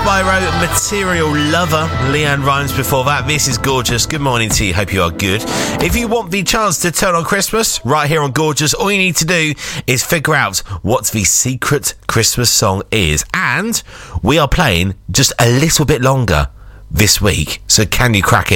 I wrote Material Lover. Leanne Rimes before that. This is Gorgeous. Good morning to you. Hope you are good. If you want the chance to turn on Christmas right here on Gorgeous, all you need to do is figure out what the secret Christmas song is. And we are playing just a little bit longer this week. So can you crack it?